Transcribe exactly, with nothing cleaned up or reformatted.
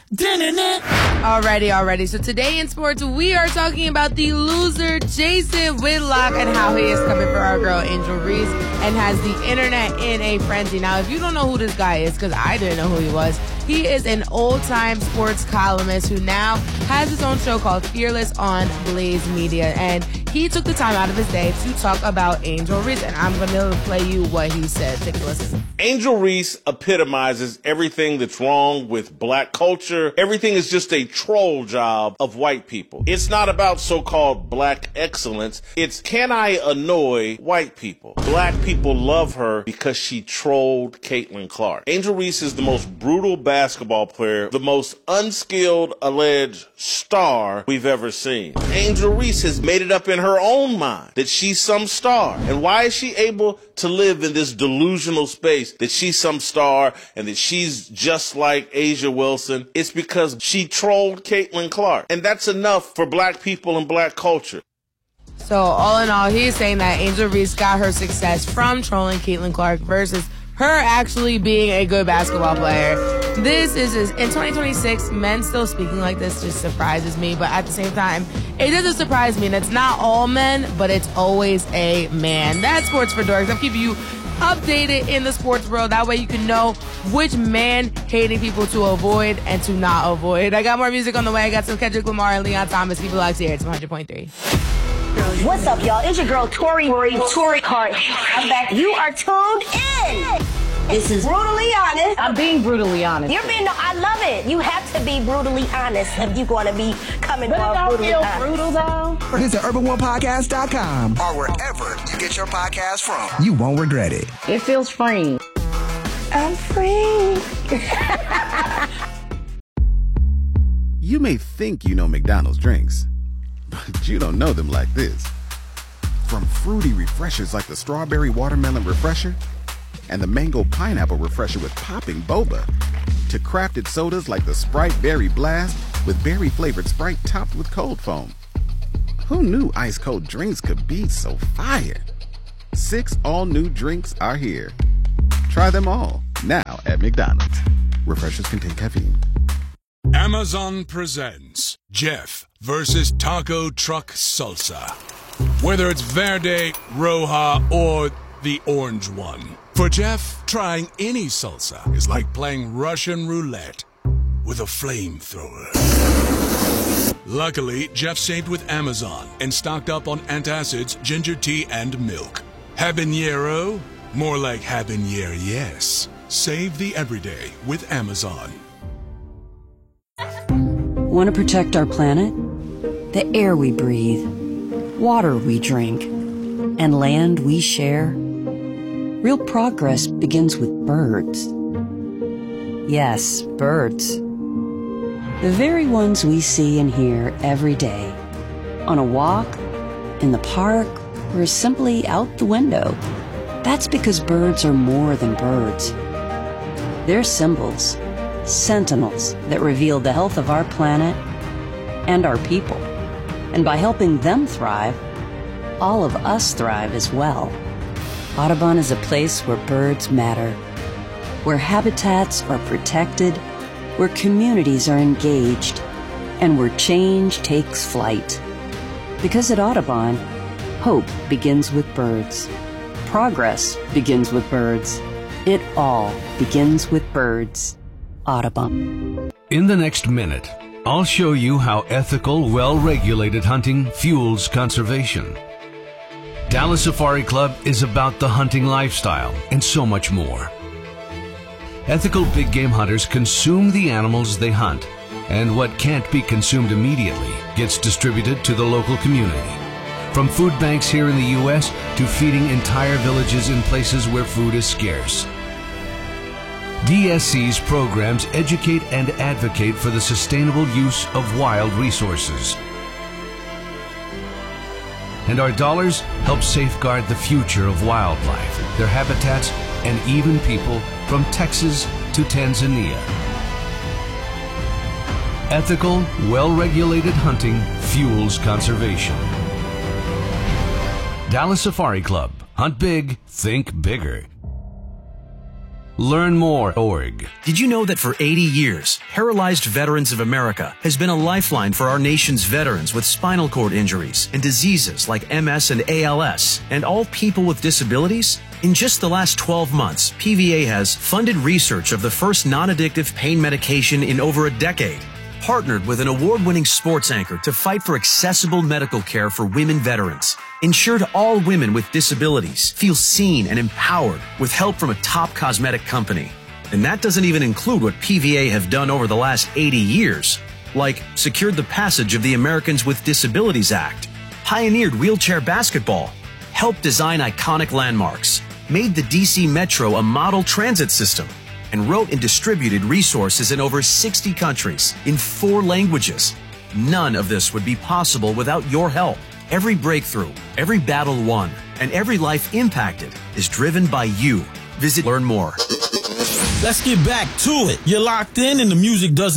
Alrighty, alrighty. So today in sports, we are talking about the loser, Jason Whitlock, and how he is coming for our girl, Angel Reese, and has the internet in a frenzy. Now, if you don't know who this guy is, because I didn't know who he was, he is an old-time sports columnist who now has his own show called Fearless on Blaze Media. And he took the time out of his day to talk about Angel Reese. And I'm going to play you what he said. Take a listen. Angel Reese epitomizes everything that's wrong with black culture. Everything is just a troll job of white people. It's not about so-called black excellence. It's, can I annoy white people? Black people love her because she trolled Caitlin Clark. Angel Reese is the most brutal basketball player, the most unskilled alleged star we've ever seen. Angel Reese has made it up in her own mind that she's some star. And why is she able to live in this delusional space that she's some star and that she's just like Asia Wilson? It's because she trolled Caitlin Clark. And that's enough for black people and black culture. So all in all, he's saying that Angel Reese got her success from trolling Caitlin Clark versus her actually being a good basketball player. This is, is in twenty twenty-six, men still speaking like this just surprises me. But at the same time, it doesn't surprise me. And it's not all men, but it's always a man. That's Sports for Dorks. I'm keeping you updated in the sports world. That way you can know which man-hating people to avoid and to not avoid. I got more music on the way. I got some Kendrick Lamar and Leon Thomas. Keep it locked here. It's one hundred point three. What's up, y'all? It's your girl, Tori Marie, Tori Cart. I'm back. You are tuned in. This is Brutally Honest. I'm being brutally honest. You're being, no, I love it. You have to be brutally honest if you're going to be coming But it off don't brutally feel honest. brutal, though. Visit urban one podcast dot com or wherever you get your podcast from. You won't regret it. It feels free. I'm free. You may think you know McDonald's drinks, but you don't know them like this. From fruity refreshers like the Strawberry Watermelon Refresher and the Mango Pineapple Refresher with popping boba, to crafted sodas like the Sprite Berry Blast with berry-flavored Sprite topped with cold foam. Who knew ice-cold drinks could be so fire? Six all-new drinks are here. Try them all, now at McDonald's. Refreshers contain caffeine. Amazon presents Jeff versus Taco Truck Salsa. Whether it's Verde, Roja, or the orange one. For Jeff, trying any salsa is like playing Russian roulette with a flamethrower. Luckily, Jeff saved with Amazon and stocked up on antacids, ginger tea, and milk. Habanero? More like habanero, yes. Save the everyday with Amazon. Want to protect our planet? The air we breathe, water we drink, and land we share? Real progress begins with birds. Yes, birds. The very ones we see and hear every day. On a walk, in the park, or simply out the window. That's because birds are more than birds. They're symbols, sentinels that reveal the health of our planet and our people. And by helping them thrive, all of us thrive as well. Audubon is a place where birds matter, where habitats are protected, where communities are engaged, and where change takes flight. Because at Audubon, hope begins with birds. Progress begins with birds. It all begins with birds. Audubon. In the next minute, I'll show you how ethical, well-regulated hunting fuels conservation. Dallas Safari Club is about the hunting lifestyle and so much more. Ethical big game hunters consume the animals they hunt, and what can't be consumed immediately gets distributed to the local community. From food banks here in the U S to feeding entire villages in places where food is scarce. D S C's programs educate and advocate for the sustainable use of wild resources. And our dollars help safeguard the future of wildlife, their habitats, and even people from Texas to Tanzania. Ethical, well-regulated hunting fuels conservation. Dallas Safari Club. Hunt big, think bigger. Learn more dot org. Did you know that for eighty years, Paralyzed Veterans of America has been a lifeline for our nation's veterans with spinal cord injuries and diseases like M S and A L S, and all people with disabilities? In just the last twelve months, P V A has funded research of the first non-addictive pain medication in over a decade, partnered with an award-winning sports anchor to fight for accessible medical care for women veterans, ensured all women with disabilities feel seen and empowered with help from a top cosmetic company. And that doesn't even include what P V A have done over the last eighty years, like secured the passage of the Americans with Disabilities Act, pioneered wheelchair basketball, helped design iconic landmarks, made the D C Metro a model transit system, and wrote and distributed resources in over sixty countries in four languages. None of this would be possible without your help. Every breakthrough, every battle won, and every life impacted is driven by you. Visit Learn More. Let's get back to it. You're locked in and the music doesn't